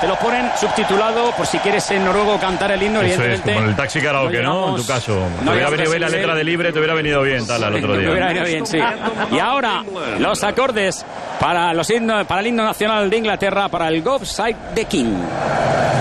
te lo ponen subtitulado por si quieres en noruego cantar el himno. Eso es, como en el taxi karaoke, ¿no? En tu caso. Te hubiera venido bien la letra de Libre, te hubiera venido bien, tal, al otro día. Te hubiera venido bien, sí. Y ahora, los acordes para el himno nacional de Inglaterra, para el God Save the King.